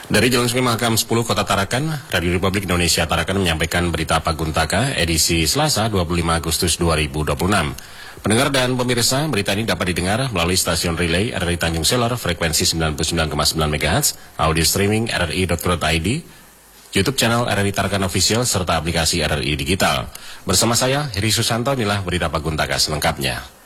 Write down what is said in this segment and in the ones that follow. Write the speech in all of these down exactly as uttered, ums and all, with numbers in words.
Dari Jalan Sungai Mahakam sepuluh Kota Tarakan, Radio Republik Indonesia Tarakan menyampaikan berita Paguntaka edisi Selasa dua puluh lima Agustus dua ribu dua puluh enam. Pendengar dan pemirsa, berita ini dapat didengar melalui stasiun relay R R I Tanjung Selor frekuensi sembilan puluh sembilan koma sembilan megahertz, audio streaming r r i dot co dot i d, YouTube channel R R I Tarakan Official, serta aplikasi R R I Digital. Bersama saya, Heri Susanto, inilah berita Paguntaka selengkapnya.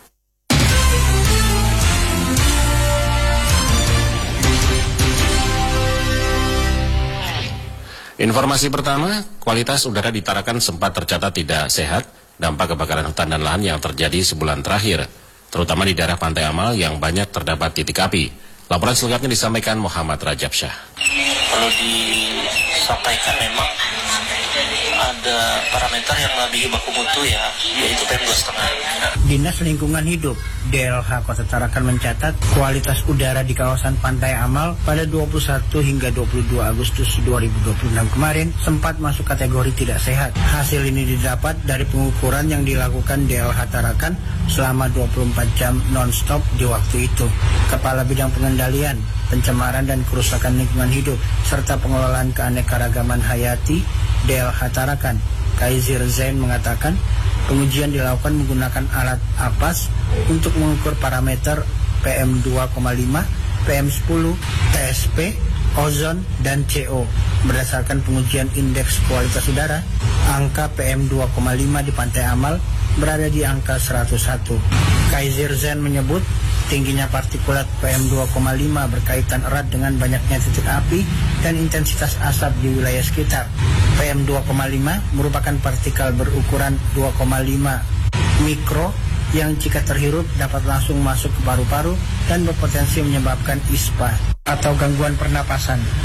Informasi pertama, kualitas udara di Tarakan sempat tercatat tidak sehat, dampak kebakaran hutan dan lahan yang terjadi sebulan terakhir, terutama di daerah Pantai Amal yang banyak terdapat titik api. Laporan selengkapnya disampaikan Muhammad Rajab Syah. Perlu disampaikan memang ada parameter yang lebih baku mutu ya, yaitu P M dua koma lima. Dinas Lingkungan Hidup D L H Kota Tarakan mencatat kualitas udara di kawasan Pantai Amal pada dua puluh satu hingga dua puluh dua Agustus dua ribu dua puluh enam kemarin sempat masuk kategori tidak sehat. Hasil ini didapat dari pengukuran yang dilakukan D L H Tarakan selama dua puluh empat jam non-stop di waktu itu. Kepala Bidang Pengendalian, Pencemaran dan Kerusakan Lingkungan Hidup serta Pengelolaan Keanekaragaman Hayati D L H Tarakan, Kaizir Zain mengatakan pengujian dilakukan menggunakan alat APAS untuk mengukur parameter P M dua koma lima, P M sepuluh, T S P, ozon, dan C O. Berdasarkan pengujian indeks kualitas udara, angka P M dua koma lima di Pantai Amal berada di angka seratus satu. Kaizir Zain menyebut tingginya partikulat P M dua koma lima berkaitan erat dengan banyaknya titik api dan intensitas asap di wilayah sekitar. P M dua koma lima merupakan partikel berukuran dua koma lima mikro yang jika terhirup dapat langsung masuk ke paru-paru dan berpotensi menyebabkan ispa atau gangguan pernapasan.